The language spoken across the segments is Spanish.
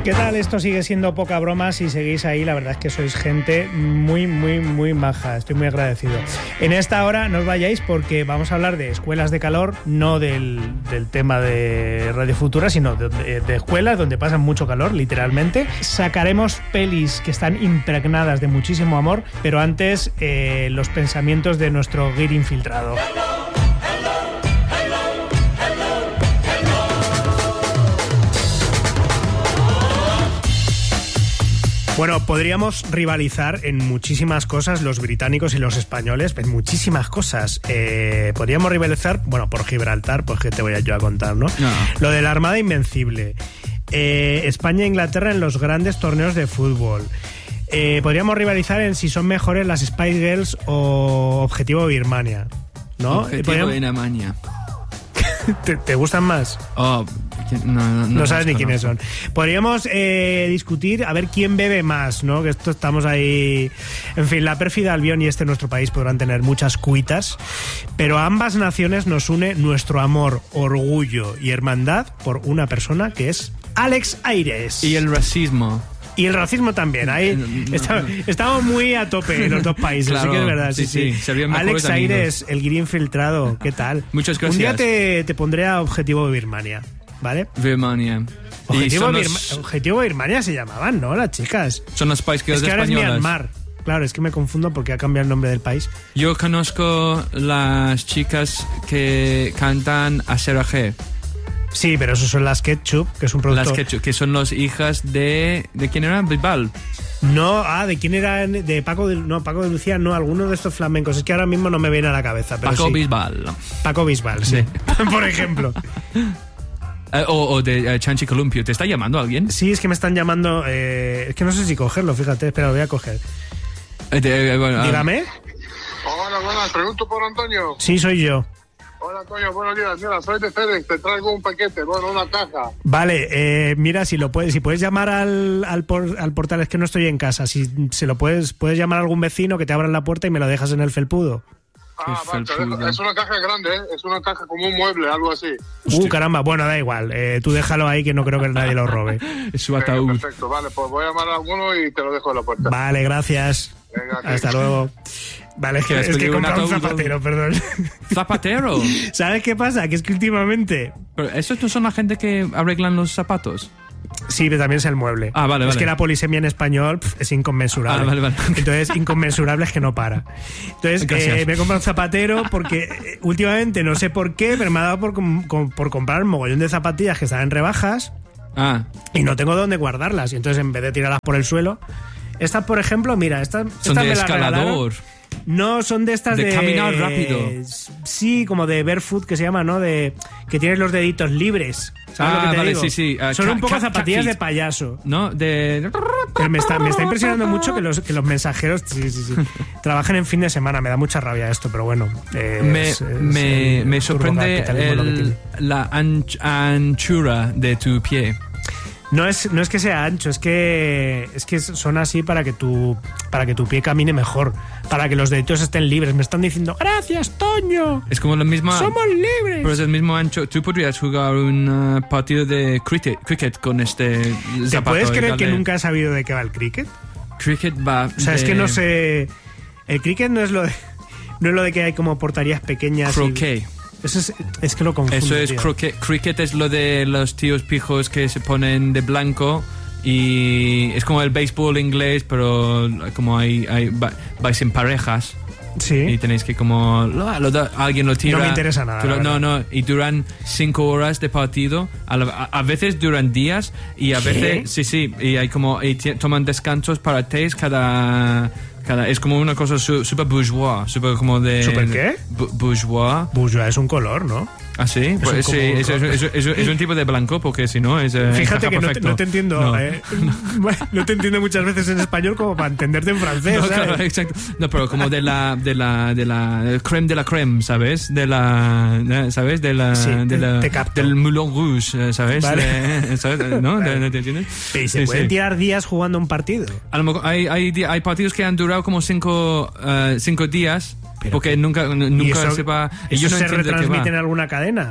¿Qué tal? Esto sigue siendo Poca Broma. Si seguís ahí, la verdad es que sois gente muy, muy, muy maja. Estoy muy agradecido. En esta hora no os vayáis porque vamos a hablar de escuelas de calor, no del tema de Radio Futura, sino de escuelas donde pasan mucho calor, literalmente. Sacaremos pelis que están impregnadas de muchísimo amor, pero antes los pensamientos de nuestro guiri infiltrado. Bueno, podríamos rivalizar en muchísimas cosas los británicos y los españoles, en muchísimas cosas. Podríamos rivalizar, bueno, por Gibraltar, pues que te voy yo a contar, ¿no? Lo de la Armada Invencible. España e Inglaterra en los grandes torneos de fútbol. Podríamos rivalizar en si son mejores las Spice Girls o Objetivo Birmania, ¿no? Objetivo Birmania. ¿Te gustan más? No sabes ni quiénes son. Podríamos discutir a ver quién bebe más, ¿no? Que esto estamos ahí. En fin, la pérfida Albión y nuestro país podrán tener muchas cuitas, pero a ambas naciones nos une nuestro amor, orgullo y hermandad por una persona que es Alex Aires. Y el racismo. Y el racismo también. Ahí estamos muy a tope en los dos países. Claro, sí que es verdad. Sí. Alex Aires, el guiri infiltrado. ¿Qué tal? Muchas gracias. Un día te pondré a Objetivo Birmania, ¿vale? Birmania. Objetivo Birmania se llamaban, ¿no? Las chicas. Son las Spice Girls españolas. Es que ahora es Myanmar. Claro, es que me confundo porque ha cambiado el nombre del país. Yo conozco las chicas que cantan a Sarah G. Sí, pero esos son las Ketchup, que es un producto... Las Ketchup, que son las hijas de... ¿De quién era? Bisbal. No, ¿de quién era? De Paco de Lucía, no, alguno de estos flamencos. Es que ahora mismo no me viene a la cabeza, pero Paco sí. Bisbal. Paco Bisbal, sí. Por ejemplo. O de Chanchi Columpio. ¿Te está llamando alguien? Sí, es que me están llamando... es que no sé si cogerlo, fíjate. Espera, lo voy a coger. Dígame. Hola, buenas. Pregunto por Antonio. Sí, soy yo. Hola, Antonio, buenos días. Mira, soy de FedEx, te traigo un paquete, bueno, una caja. Vale, mira, si puedes llamar al portal, es que no estoy en casa. Si se lo puedes llamar a algún vecino que te abran la puerta y me lo dejas en el felpudo. Vale, es una caja grande, ¿eh? Es una caja como un mueble, algo así. Caramba, bueno, da igual. Tú déjalo ahí que no creo que nadie lo robe. Es su ataúd. Perfecto, vale, pues voy a llamar a alguno y te lo dejo en la puerta. Vale, gracias. Venga, hasta luego. Vale, es que he comprado un zapatero, perdón. ¿Zapatero? ¿Sabes qué pasa? Que es que últimamente... ¿Pero esos no son la gente que arreglan los zapatos? Sí, pero también es el mueble. Vale. Es que la polisemia en español es inconmensurable. Vale. Entonces, inconmensurable es que no para. Entonces, me he comprado un zapatero porque últimamente, no sé por qué, pero me ha dado por comprar un mogollón de zapatillas que están en rebajas y no tengo dónde guardarlas. Y entonces, en vez de tirarlas por el suelo... Estas, por ejemplo, mira, estas son de me escalador. No, son de estas de caminar rápido. Sí, como de barefoot, que se llama, ¿no? Que tienes los deditos libres. ¿Sabes lo que te digo? Sí. Son un poco zapatillas de payaso. ¿No? Pero me está impresionando mucho que los mensajeros sí, trabajen en fin de semana. Me da mucha rabia esto, pero bueno. Me sorprende la anchura de tu pie. No es que sea ancho, es que son así para que tu pie camine mejor, para que los deditos estén libres. Me están diciendo, gracias, Toño. Es como la misma... Somos libres. Pero es el mismo ancho. Tú podrías jugar un partido de cricket con este zapato. ¿Te puedes creer que nunca he sabido de qué va el cricket? Cricket va... O sea, es que no sé... El cricket no es lo de que hay como porterías pequeñas. Croquet. Eso es que lo confundo. Eso es cricket es lo de los tíos pijos que se ponen de blanco y es como el béisbol inglés, pero como vais en parejas. Sí. Y tenéis que alguien lo tira. No me interesa nada. No. Y duran 5 horas de partido. A veces duran días y a veces sí. Y hay toman descansos para test cada es como una cosa super bourgeois, super como de... ¿Super qué? Bourgeois. Bourgeois es un color, ¿no? ¿Ah, sí? Pues sí, es un tipo de blanco, porque si no es... Fíjate que no te entiendo. No te entiendo muchas veces en español como para entenderte en francés. No, claro, exacto. No, pero como del crème de la crème, ¿sabes? ¿Sabes? Del Moulin Rouge, ¿sabes? Vale. ¿Sabes? ¿No? ¿Te entiendes? ¿Y se pueden tirar días jugando un partido? A lo mejor hay partidos que han durado como 5 días. Porque nunca ¿Y eso, sepa. ¿Eso no se entiendo retransmite en alguna cadena?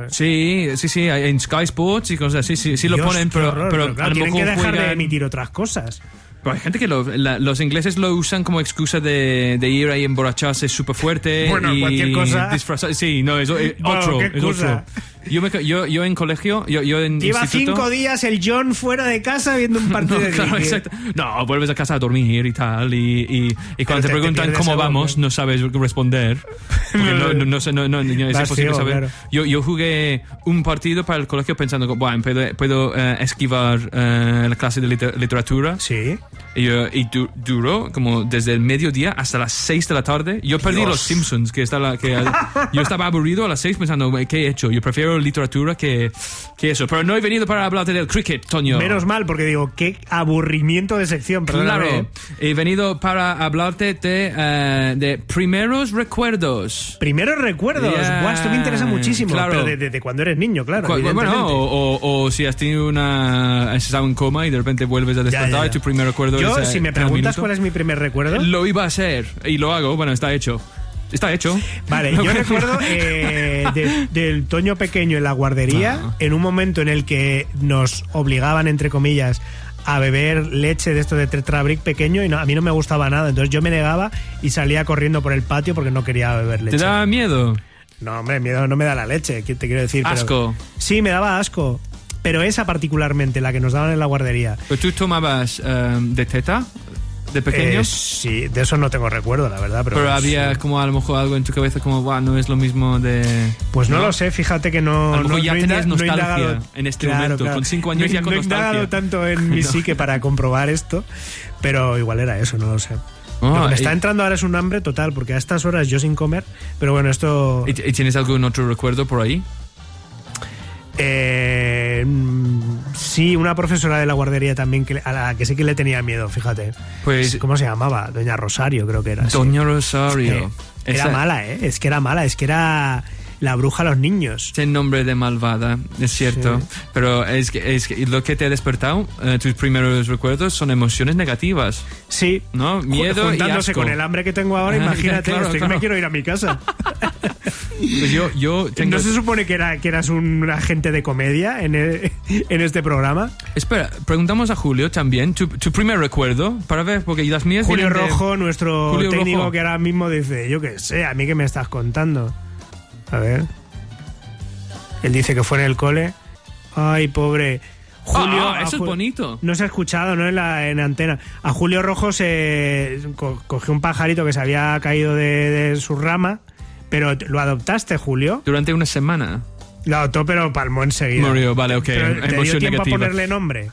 Sí, en Sky Sports y cosas así, sí lo Dios, ponen, qué horror, pero claro, a lo tienen que mejor dejar de juegan... emitir otras cosas. Pero hay gente que los ingleses lo usan como excusa de ir ahí a emborracharse súper fuerte. Bueno, y cualquier cosa. Disfrazar. Sí, no, es Bueno, otro. qué Es excusa. otro. Yo en colegio, yo en Lleva instituto... 5 días el John fuera de casa viendo un partido No, de claro, cricket. exacto. No, vuelves a casa a dormir y tal. Y cuando te te preguntan pierdes cómo el vamos, orden. no sabes responder. Porque no sé, es Vas imposible ciego, saber. claro. Yo jugué un partido para el colegio pensando, bueno, puedo esquivar la clase de literatura. Sí. Y duró como desde el mediodía hasta las 6 de la tarde. Yo perdí Dios. los Simpsons, yo estaba aburrido a las 6 pensando, ¿qué he hecho? Yo prefiero literatura que eso. Pero no he venido para hablarte del cricket, Toño. Menos mal, porque digo, qué aburrimiento de sección. Perdóname. Claro, he venido para hablarte de primeros recuerdos. Primeros recuerdos. Yeah. Buah, esto me interesa muchísimo. Claro. Pero de cuando eres niño, claro. Bueno, evidentemente. o si has tenido has estado en coma y de repente vuelves a despertar ya. y tu primer recuerdo Yo, es... si me preguntas cuál es mi primer recuerdo... Lo iba a hacer y lo hago, bueno, está hecho. Está hecho. Vale, yo recuerdo del Toño pequeño en la guardería, en un momento en el que nos obligaban, entre comillas, a beber leche de esto de Tetra Brick pequeño y a mí no me gustaba nada. Entonces yo me negaba y salía corriendo por el patio porque no quería beber leche. ¿Te da miedo? No, hombre, miedo no me da la leche, te quiero decir. Pero, Asco. sí, me daba asco. Pero esa particularmente, la que nos daban en la guardería. ¿Pero tú tomabas de teta de pequeño? Sí, de eso no tengo recuerdo, la verdad. Pero había sí. como a lo mejor algo en tu cabeza como, no es lo mismo de... Pues no lo sé, fíjate que no... A lo mejor ya tenías no he nostalgia indagado, en este momento. Con 5 años ya con no he nostalgia. indagado tanto en mi psique para comprobar esto, pero igual era eso, no lo sé. Lo que me está entrando ahora es un hambre total, porque a estas horas yo sin comer, pero bueno, esto... ¿Y tienes algún otro recuerdo por ahí? Sí, una profesora de la guardería también a la que sí que le tenía miedo, fíjate. Pues, ¿cómo se llamaba? Doña Rosario, creo que era. Doña Rosario. Era mala, ¿eh? Es que era mala, es que era la bruja a los niños. Tiene nombre de malvada, es cierto. Sí. Pero es que lo que te ha despertado, tus primeros recuerdos son emociones negativas. Sí. ¿No? Miedo y juntándose asco. con el hambre que tengo ahora, imagínate, claro, estoy claro. que me quiero ir a mi casa. Pues yo tengo... ¿No se supone que eras un agente de comedia en este programa? Espera, preguntamos a Julio también, tu primer recuerdo, para ver, porque las mías Julio vienen de- Rojo, nuestro Julio técnico Rojo. que ahora mismo dice, yo qué sé, a mí qué me estás contando. A ver. Él dice que fue en el cole. Ay, pobre. Julio, eso es bonito. No se ha escuchado, ¿no? En antena. A Julio Rojo se cogió un pajarito que se había caído de su rama, pero ¿lo adoptaste, Julio? Durante una semana. Lo adoptó, pero palmó enseguida. Murió, vale, ok. Pero ¿te dio Emoción tiempo negativa. a ponerle nombre?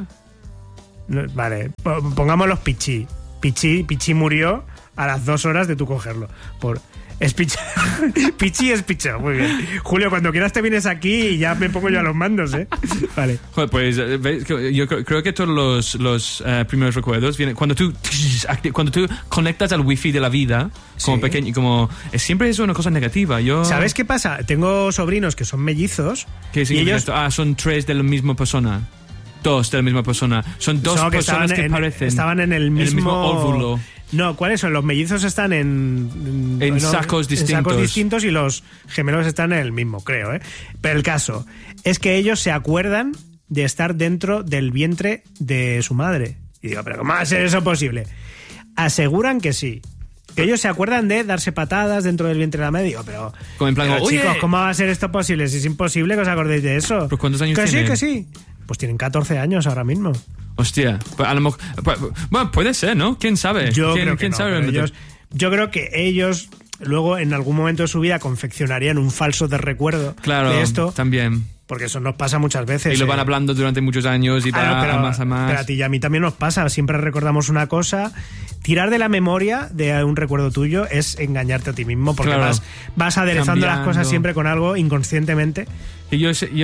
No, vale, pongámoslos Pichi. Pichi murió a las 2 horas de tú cogerlo. Es Pichi. Pichi es Picho, muy bien. Julio, cuando quieras te vienes aquí y ya me pongo yo a los mandos, ¿eh? Vale. Joder, pues ¿ves? Yo creo que todos los primeros recuerdos vienen cuando tú conectas al wifi de la vida como Sí. pequeño, como siempre es una cosa negativa. ¿Sabes qué pasa? Tengo sobrinos que son mellizos ¿Qué y significa ellos esto? Son 3 de la misma persona. 2 de la misma persona. Son 2 que personas que parecen. estaban en el mismo óvulo. No, ¿cuáles son? Los mellizos están en sacos distintos. En sacos distintos y los gemelos están en el mismo, creo, ¿eh? Pero el caso es que ellos se acuerdan de estar dentro del vientre de su madre. Y digo, ¿pero cómo va a ser eso posible? Aseguran que sí. Que ellos se acuerdan de darse patadas dentro del vientre de la madre. Digo, pero Como en plan, pero, oye. chicos, ¿cómo va a ser esto posible? Si es imposible que os acordéis de eso. ¿Pero cuántos años que tienen? Que sí. Pues tienen 14 años ahora mismo. Hostia, pues a lo mejor, bueno, puede ser, ¿no? ¿Quién sabe? Yo creo que ¿Quién no, sabe? pero yo creo que ellos luego en algún momento de su vida confeccionarían un falso de recuerdo Claro, de esto, también. porque eso nos pasa muchas veces. Y lo van hablando durante muchos años y va pero, a más a más. pero a ti y a mí también nos pasa, siempre recordamos una cosa. Tirar de la memoria de un recuerdo tuyo es engañarte a ti mismo, porque Claro. vas aderezando las Cambiando. cosas siempre con algo inconscientemente. Y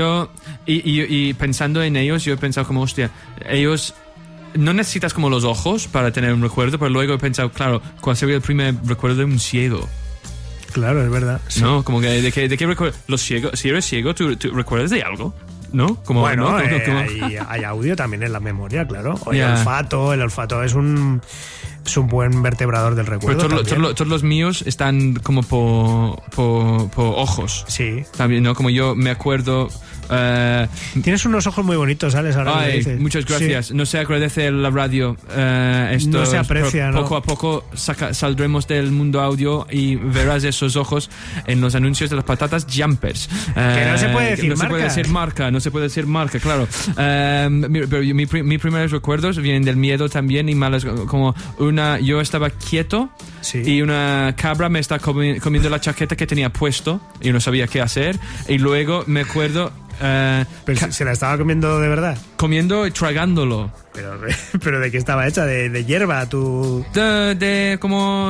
y pensando en ellos, yo he pensado como, hostia, ellos no necesitas como los ojos para tener un recuerdo, pero luego he pensado, claro, ¿cuál sería el primer recuerdo de un ciego? Claro, es verdad. Sí. ¿No? Como que, ¿de qué recuerdo? Los ciegos, si eres ciego, ¿tú recuerdas de algo? ¿No? Como, Bueno, ¿no? hay audio también en la memoria, claro. O Ya. el olfato es un... Es un buen vertebrador del recuerdo. Pero todos los míos están como por ojos. Sí. También, ¿no? Como yo me acuerdo... Tienes unos ojos muy bonitos, Alex. Ahora ay, dices. muchas gracias. Sí. No se agradece la radio. Esto no se aprecia, ¿no? Poco a poco saldremos del mundo audio y verás esos ojos en los anuncios de las patatas Jumpers. Que no se puede decir marca. No se puede decir marca, claro. Pero mis primeros recuerdos vienen del miedo también y malas, como yo estaba quieto, sí, y una cabra me está comiendo la chaqueta que tenía puesto y no sabía qué hacer, y luego me acuerdo... ¿Pero se la estaba comiendo de verdad? Comiendo y tragándolo. ¿Pero de qué estaba hecha? ¿De hierba? De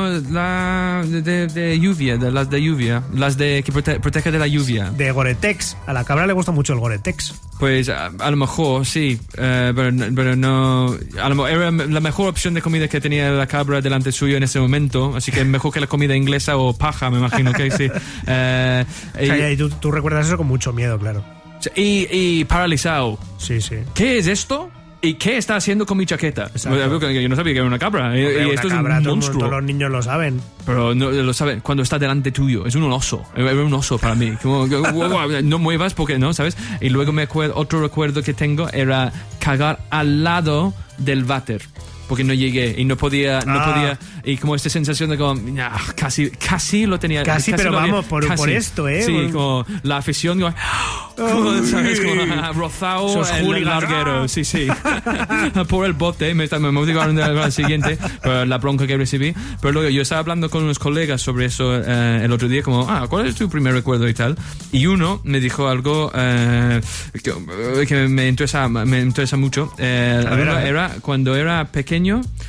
lluvia, de las de lluvia, las de que protege de la lluvia. De Gore-Tex. A la cabra le gusta mucho el Gore-Tex. Pues a lo mejor sí, pero no. A lo mejor era la mejor opción de comida que tenía la cabra delante suyo en ese momento, así que mejor que la comida inglesa o paja, me imagino que sí. Y tú recuerdas eso con mucho miedo, claro. Y paralizado. Sí, sí. ¿Qué es esto? ¿Y qué está haciendo con mi chaqueta? Yo no sabía que era una cabra. Y esto cabra, es un monstruo. Todos los niños lo saben. Pero no lo saben cuando está delante tuyo. Es un oso. Era un oso para mí. Como, no muevas porque no, ¿sabes? Y luego otro recuerdo que tengo era cagar al lado del váter. Porque no llegué y no podía, y como esta sensación de como casi lo tenía. Casi pero vamos, por esto, ¿eh? Sí, como la afición, ¿sabes? Como rozado el larguero, sí. Por el bote, me motivaron al siguiente, por la bronca que recibí. Pero luego yo estaba hablando con unos colegas sobre eso el otro día, como, ¿cuál es tu primer recuerdo y tal? Y uno me dijo algo que me interesa mucho. Era cuando era pequeño,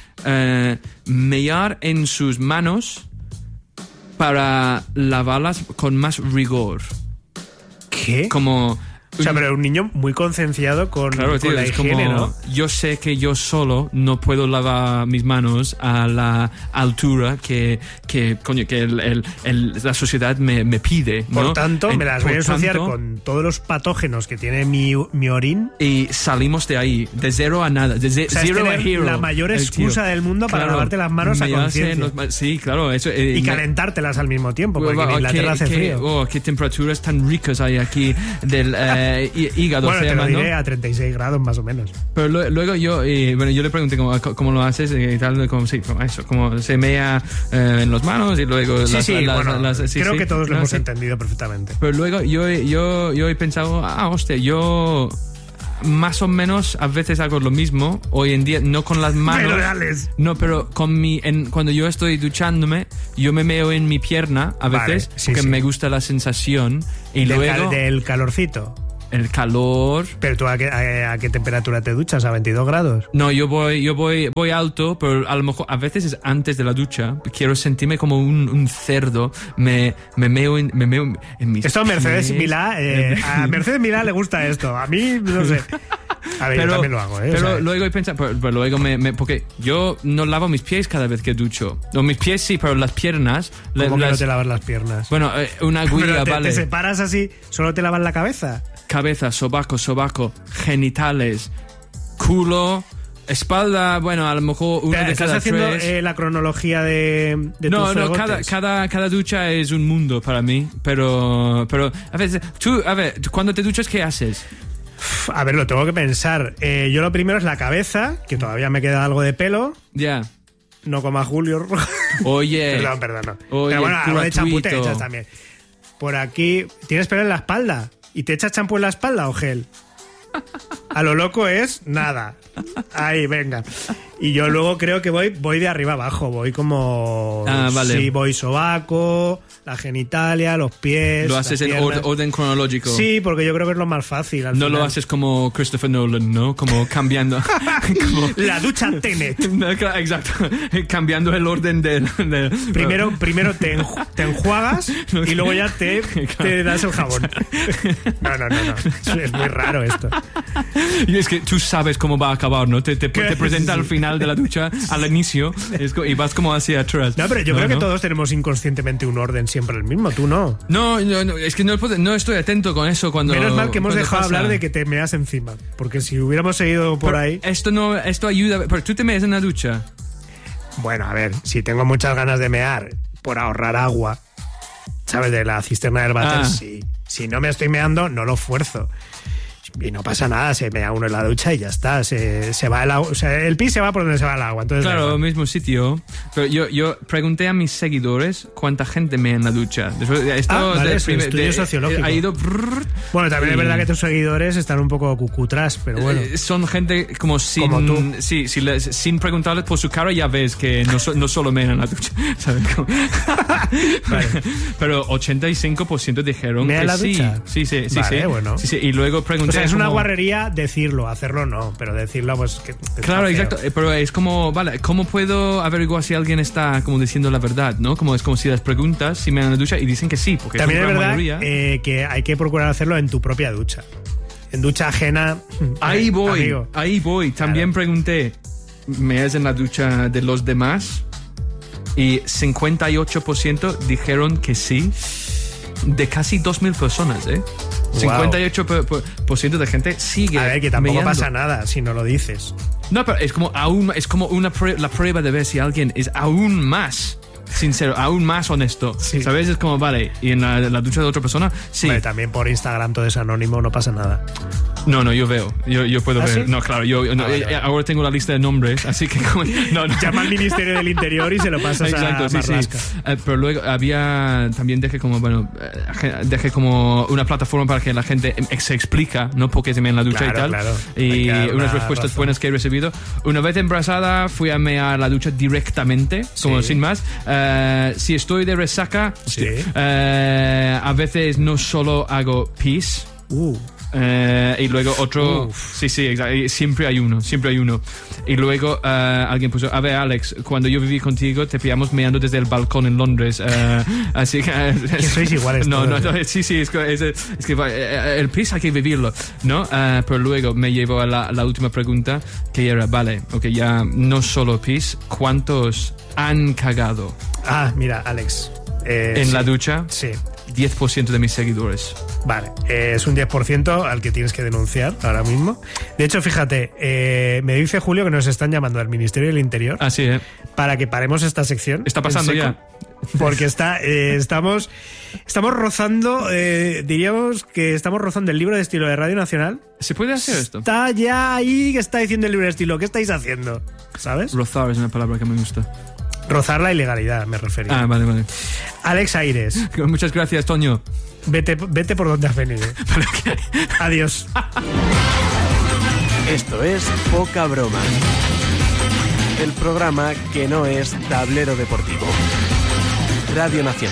mear en sus manos para lavarlas con más rigor. ¿Qué? Como... O sea, pero un niño muy concienciado con la higiene, como, ¿no? Yo sé que yo solo no puedo lavar mis manos a la altura que la sociedad me pide, ¿no? Por tanto, me las voy a ensuciar con todos los patógenos que tiene mi orín. Y salimos de ahí, de cero a nada, de zero a hero. La mayor excusa del mundo para lavarte las manos a conciencia. Sí, claro. Eso, y calentártelas al mismo tiempo, porque en Inglaterra hace frío. Qué temperaturas tan ricas hay aquí del... hígado. Bueno, te lo diré a 36 grados más o menos. Pero luego yo le pregunté cómo lo haces y tal, como se mea en las manos y luego creo que todos lo hemos entendido perfectamente. Pero luego yo he pensado, hostia, yo más o menos a veces hago lo mismo hoy en día, no con las manos. Pero cuando yo estoy duchándome, yo me meo en mi pierna a veces, porque me gusta la sensación y luego del calorcito. El calor. ¿Pero tú a qué temperatura te duchas? ¿A 22 grados? No, yo voy alto, pero a lo mejor a veces es antes de la ducha. Quiero sentirme como un cerdo. Me meo en mis Esto Mercedes Milá, a Mercedes Milá le gusta esto. A mí, no sé. A ver, yo también lo hago, Pero luego he pensado, pero luego porque yo no lavo mis pies cada vez que ducho. No, mis pies sí, pero las piernas... ¿Cómo que no te lavas las piernas? Bueno, una guía, ¿Te separas así? ¿Solo te lavas la cabeza? Cabeza, sobaco, genitales, culo, espalda, bueno, a lo mejor uno de cada tres. ¿Estás haciendo la cronología de tus fregotes? Cada ducha es un mundo para mí, pero a veces, cuando te duchas, ¿qué haces? A ver, lo tengo que pensar. Yo lo primero es la cabeza, que todavía me queda algo de pelo. Ya. No como a Julio. Oye. Perdón, no. Oye, pero bueno, algo de champú te echas también. Por aquí, ¿tienes pelo en la espalda? ¿Y te echas champú en la espalda o gel? A lo loco es nada. Ahí, venga. Y yo luego creo que voy de arriba abajo. Voy como... vale. Sí, voy sobaco, la genitalia, los pies. Lo haces en orden cronológico. Sí, porque yo creo que es lo más fácil. No lo haces como Christopher Nolan, ¿no? Como cambiando... La ducha Tenet. Exacto. Cambiando el orden del... Primero te enjuagas y luego ya te das el jabón. No. Es muy raro esto. Y es que tú sabes cómo va a acabar, ¿no? Te presenta al final de la ducha, al inicio, y vas como hacia atrás. No, pero yo creo que todos tenemos inconscientemente un orden siempre el mismo, tú no. No, es que no estoy atento con eso cuando... Menos mal que hemos dejado hablar de que te meas encima, porque si hubiéramos seguido por ahí... Esto ayuda... Pero tú te meas en la ducha. Bueno, a ver, si tengo muchas ganas de mear por ahorrar agua, ¿sabes? De la cisterna del váter, sí. Si no me estoy meando, no lo fuerzo. Y no pasa nada, se mea uno en la ducha y ya está. Se va el agua, o sea, el pis se va por donde se va el agua. Entonces, claro, mismo sitio. Pero yo pregunté a mis seguidores cuánta gente mea en la ducha. Esto vale, es un estudio sociológico. Ha ido... Bueno, también es verdad que tus seguidores están un poco cucutras, pero bueno. Son gente como sin... Como tú. Sí, sin preguntarles por su cara ya ves que no solo mean en la ducha, ¿sabes? Vale. Pero 85% dijeron ¿mea que en la sí. ducha? Sí. Vale, bueno. Sí. Y luego pregunté... O sea, es una como... guarrería decirlo, hacerlo no, pero decirlo pues... Claro, exacto, pero es como, vale, ¿cómo puedo averiguar si alguien está como diciendo la verdad, no? Es como si las preguntas si me dan la ducha y dicen que sí, porque también es es una verdad mayoría. Que hay que procurar hacerlo en tu propia ducha. En ducha ajena... Ahí voy. También Claro. pregunté, ¿meas en la ducha de los demás? Y 58% dijeron que sí, de casi 2.000 personas, ¿eh? Wow. 58% de gente sigue. A ver, que tampoco meando. pasa nada si no lo dices. No, pero es como la prueba de ver si alguien es aún más sincero, aún más honesto. Sí. ¿Sabes? Es como, vale, y en la ducha de otra persona, sí. Hombre, también por Instagram todo es anónimo, no pasa nada. No, yo veo. Yo puedo ¿Ah, ver. sí? No, claro, vale. ahora tengo la lista de nombres, así que... No. Llama al Ministerio del Interior y se lo pasas Exacto, a sí. Marlaska. Pero luego también dejé como una plataforma para que la gente se explica, ¿no? Por qué se mea en la ducha Claro, y tal. claro. Hay Y que dar unas una respuestas razón. buenas que he recibido. Una vez embarazada fui a mear la ducha directamente, como Sí. sin más. Si estoy de resaca, Sí. a veces no solo hago pis. Y luego otro... Uf. Sí, exacto. Y siempre hay uno. Y luego alguien puso, a ver, Alex, cuando yo viví contigo te pillamos meando desde el balcón en Londres. Así que... Que sois iguales No, todos, sí, es que el pis hay que vivirlo, ¿no? Pero luego me llevó a la última pregunta, que era, vale, ok, ya no solo pis, ¿cuántos han cagado Mira, Alex. en sí. la ducha? Sí. 10% de mis seguidores. Vale, es un 10% al que tienes que denunciar ahora mismo. De hecho, fíjate, me dice Julio que nos están llamando al Ministerio del Interior Así, ¿eh? para que paremos esta sección. Está pasando en seco, ya. Porque estamos rozando, diríamos que estamos rozando el libro de estilo de Radio Nacional. ¿Se puede hacer esto? Está ya ahí que está diciendo el libro de estilo. ¿Qué estáis haciendo? ¿Sabes? Rozar es una palabra que me gusta. Rozar la ilegalidad, me refería. Vale. Alex Aires, Muchas gracias, Toño. vete por donde has venido. Adiós. Esto es Poca Broma. El programa que no es tablero deportivo. Radio Nacional.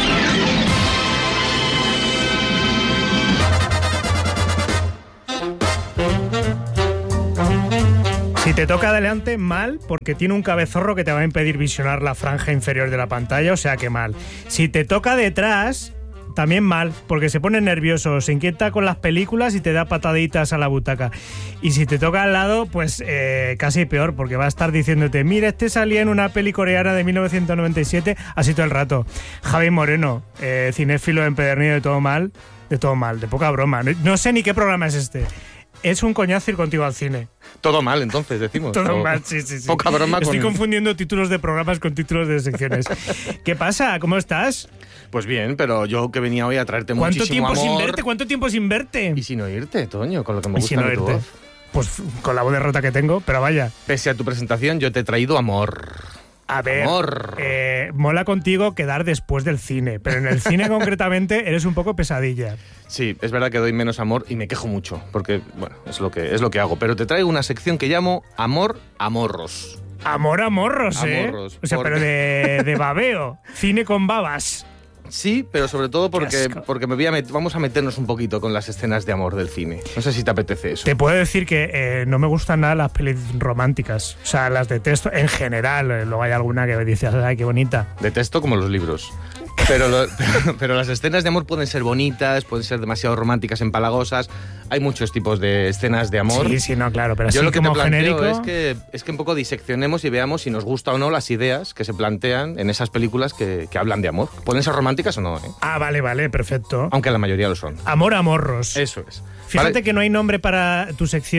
Si te toca adelante, mal, porque tiene un cabezorro que te va a impedir visionar la franja inferior de la pantalla, o sea que mal. Si te toca detrás, también mal, porque se pone nervioso, se inquieta con las películas y te da pataditas a la butaca. Y si te toca al lado, pues casi peor, porque va a estar diciéndote, mira, este salía en una peli coreana de 1997, así todo el rato. Javi Moreno, cinéfilo empedernido de todo mal, de poca broma. No sé ni qué programa es este. Es un coñazo ir contigo al cine. Todo mal, entonces, decimos. Todo O- mal, sí. Poca broma Estoy con... confundiendo títulos de programas con títulos de secciones. ¿Qué pasa? ¿Cómo estás? Pues bien, pero yo que venía hoy a traerte ¿Cuánto muchísimo tiempo sin amor. verte? ¿Cuánto tiempo sin verte? Y sin oírte, Toño, con lo que me Y gusta sin de tu oírte. voz. Pues con la voz de rota que tengo, pero vaya. Pese a tu presentación, yo te he traído amor. A ver, Amor. mola contigo quedar después del cine, pero en el cine concretamente eres un poco pesadilla. Sí, es verdad que doy menos amor y me quejo mucho, porque, bueno, es lo que hago. Pero te traigo una sección que llamo Amor a Morros. Amor a morros, ¿eh? Amorros, O sea, porque- pero de babeo. Cine con babas. Sí, pero sobre todo porque asco. vamos a meternos un poquito con las escenas de amor del cine. No sé si te apetece eso. Te puedo decir que no me gustan nada las pelis románticas. O sea, las detesto en general. Luego hay alguna que dices, ay, qué bonita. Detesto como los libros. Pero las escenas de amor pueden ser bonitas, pueden ser demasiado románticas, empalagosas. Hay muchos tipos de escenas de amor. Sí, no, claro, pero Yo así lo que te como planteo genérico. es que un poco diseccionemos y veamos si nos gusta o no las ideas que se plantean en esas películas que hablan de amor. Pueden ser románticas o no, ¿eh? Ah, vale, perfecto. Aunque la mayoría lo son. Amor a morros. Eso es. Fíjate ¿Vale? que no hay nombre para tu sección.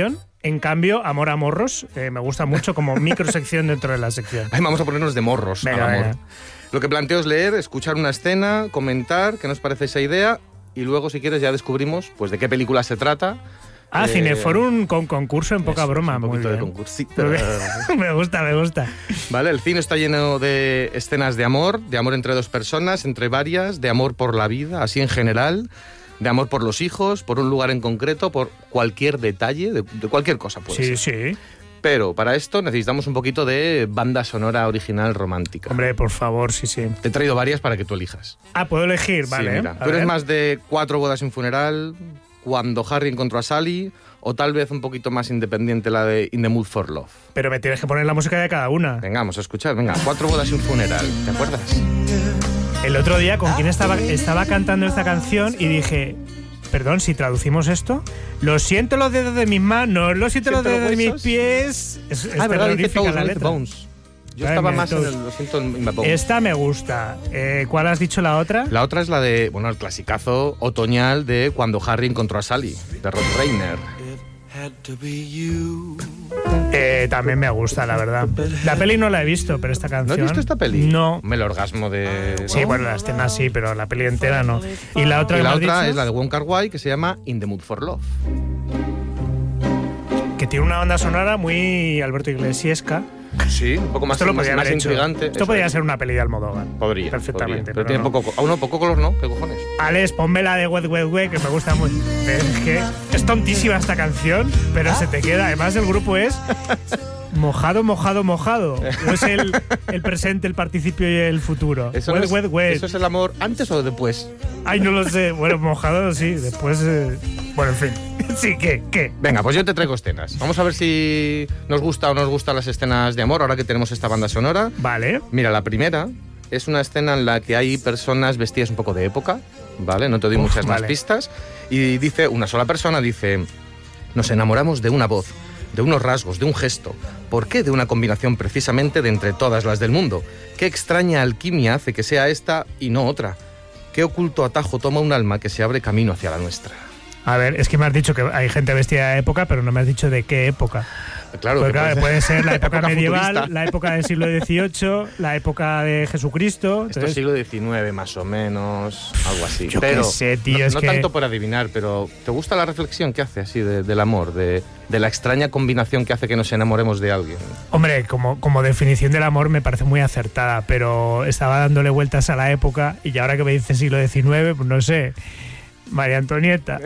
En cambio, Amor a Morros me gusta mucho como microsección dentro de la sección. Ay, vamos a ponernos de morros Venga, al amor. venga. Lo que planteo es leer, escuchar una escena, comentar qué nos parece esa idea y luego, si quieres, ya descubrimos pues de qué película se trata. Cineforum con concurso en poca Eso, broma. un Muy poquito de bien. concursito. Me gusta. Vale, el cine está lleno de escenas de amor entre dos personas, entre varias, de amor por la vida, así en general, de amor por los hijos, por un lugar en concreto, por cualquier detalle, de cualquier cosa puede ser. Sí. Pero para esto necesitamos un poquito de banda sonora original romántica. Hombre, por favor, sí. Te he traído varias para que tú elijas. Puedo elegir, vale. Sí, mira, tú eres más de 4 bodas y un funeral, Cuando Harry encontró a Sally, o tal vez un poquito más independiente la de In the Mood for Love. Pero me tienes que poner la música de cada una. Venga, vamos a escuchar. Venga, 4 bodas y un funeral. ¿Te acuerdas? El otro día, ¿con quién estaba cantando esta canción? Y dije, perdón, si traducimos esto, lo siento los dedos de mis manos, lo siento los dedos de mis pies. Es verdad, dice terrorífica Toes, la no dice letra. Bones. Yo Ay, estaba mira, más en Toes. el, lo siento, en my bones. Esta me gusta. ¿Cuál has dicho la otra? La otra es la de, bueno, el clasicazo otoñal de Cuando Harry encontró a Sally, de Rod Reiner. También me gusta, la verdad. La peli no la he visto, pero esta ¿No canción... has visto esta peli? No. El orgasmo de... Sí, ¿no? bueno, la escena sí, pero la peli entera no. Y la otra Y que la me has otra dicho, es la de Wong Kar-wai, que se llama In the Mood for Love. que tiene una banda sonora muy Alberto Iglesiesca. Sí, un poco más, Esto lo podría más haber hecho. intrigante. Esto Eso podría es. ser una peli de Almodóvar. Podría. Perfectamente. Pero tiene no. poco color, ¿no? ¿Qué cojones? Alex, ponme la de Wet Wet Wet, que me gusta mucho. Es que es tontísima esta canción, pero se te queda. Además, el grupo es mojado, mojado, mojado. O es el presente, el participio y el futuro. Eso, Wet, no es, wet, wet. ¿Eso es el amor antes o después? Ay, no lo sé. Bueno, mojado sí. Después. Bueno, en fin. Sí, ¿qué? Venga, pues yo te traigo escenas. Vamos a ver si nos gusta o no nos gustan las escenas de amor, ahora que tenemos esta banda sonora. Vale. Mira, la primera es una escena en la que hay personas vestidas un poco de época, ¿vale? No te doy muchas más vale. pistas. Y dice, una sola persona dice, nos enamoramos de una voz, de unos rasgos, de un gesto. ¿Por qué de una combinación precisamente de entre todas las del mundo? ¿Qué extraña alquimia hace que sea esta y no otra? ¿Qué oculto atajo toma un alma que se abre camino hacia la nuestra? A ver, es que me has dicho que hay gente vestida de época, pero no me has dicho de qué época. Claro, Pues que claro, puede ser la época medieval, futurista. la época del siglo XVIII, la época de Jesucristo. Esto es siglo XIX, más o menos, algo así. Yo pero qué sé, tío, no, es no que- tanto por adivinar, pero ¿te gusta la reflexión que hace así del amor, de la extraña combinación que hace que nos enamoremos de alguien? Hombre, como definición del amor me parece muy acertada, pero estaba dándole vueltas a la época y ahora que me dice siglo XIX, pues no sé, María Antonieta.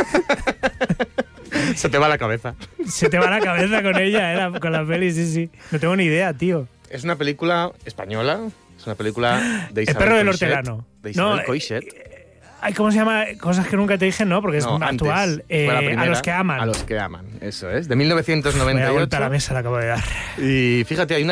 Se te va la cabeza. Se te va la cabeza con ella, con la peli, sí. No tengo ni idea, tío. Es una película española, es una película de Isabel perro del Coixet, hortelano. De Isabel No, Coixet. Ay, ¿cómo se llama? Cosas que nunca te dije, no, porque es No, antes. actual. Fue la A primera. los que aman. A los que aman, eso es. De Me da vuelta a la 1998. mesa, la acabo de dar. Y fíjate, hay una